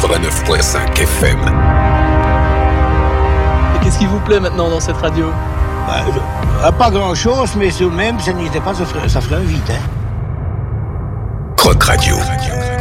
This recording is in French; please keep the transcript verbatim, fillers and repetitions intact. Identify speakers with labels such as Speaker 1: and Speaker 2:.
Speaker 1: quatre-vingt-neuf virgule cinq F M.
Speaker 2: Et qu'est-ce qui vous plaît maintenant dans cette radio?
Speaker 3: Bah, je, pas grand-chose, mais tout de même, ça n'était pas, ça ferait, ça ferait un vide. Hein.
Speaker 1: Croc Radio. Radio.